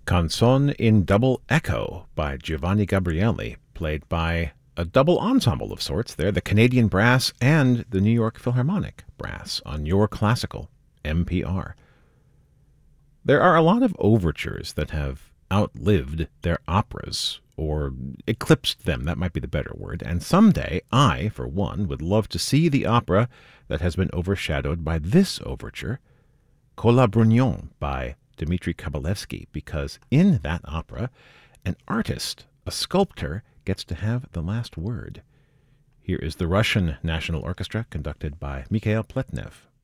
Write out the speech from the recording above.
Canzone in Double Echo by Giovanni Gabrieli, played by a double ensemble of sorts there, the Canadian Brass and the New York Philharmonic Brass on Your Classical, NPR. There are a lot of overtures that have outlived their operas, or eclipsed them, that might be the better word, and someday I, for one, would love to see the opera that has been overshadowed by this overture, Kolobrunyon by Dmitri Kabalevsky, because in that opera, an artist, a sculptor, gets to have the last word. Here is the Russian National Orchestra, conducted by Mikhail Pletnev.